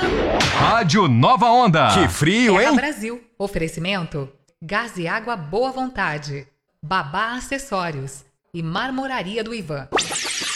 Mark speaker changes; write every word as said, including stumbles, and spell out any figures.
Speaker 1: Rádio Nova Onda.
Speaker 2: Que frio,
Speaker 3: Terra
Speaker 2: hein?
Speaker 3: Brasil. Oferecimento: Gás e Água Boa Vontade, Babá Acessórios e Marmoraria do Ivan.